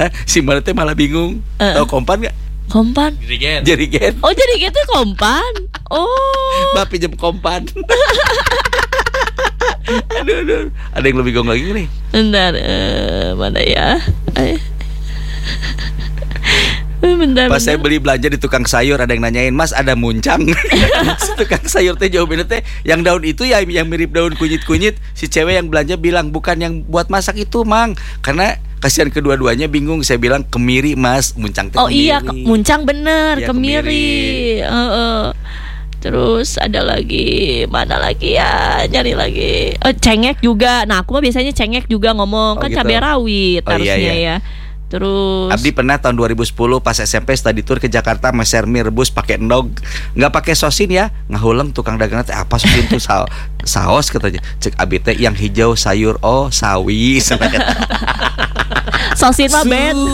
Karena si mana teh malah bingung. Tahu kompan nggak? Kompan. Jerigen. Oh, jerigen itu kompan. Oh. Mbak pinjam kompan. Aduh. Ada yang lebih gong lagi nih. Bentar, mana ya? Bentar. Pas saya beli belanja di tukang sayur, ada yang nanyain, Mas ada muncang? Si tukang sayur teh jawabnya teh, yang daun itu ya yang mirip daun kunyit-kunyit. Si cewek yang belanja bilang, bukan yang buat masak itu, Mang. Karena kasihan kedua-duanya bingung. Saya bilang kemiri, Mas. Muncang teh Oh kemiri. iya, muncang bener, Iya, kemiri. Terus ada lagi, mana lagi ya, nyari lagi. Cengek juga. Nah, aku mah biasanya cengek juga ngomong. Kan gitu. cabai rawit harusnya iya. ya. Terus Abdi pernah tahun 2010 pas SMP study tour ke Jakarta meser mie rebus pakai endog, nggak pakai sosin ya, ngahulang tukang dagang teh apa sosin tuh saos katanya. Cek Abdi teh yang hijau sayur, oh sawi. sosin mah bed.